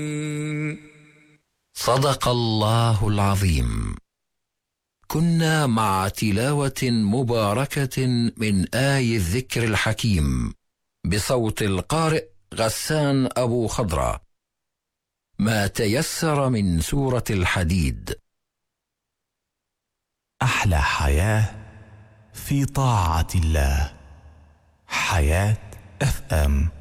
صدق الله العظيم. كنا مع تلاوة مباركة من آي الذكر الحكيم بصوت القارئ غسان أبو خضرة، ما تيسر من سورة الحديد. أحلى حياة في طاعة الله. حياة FM.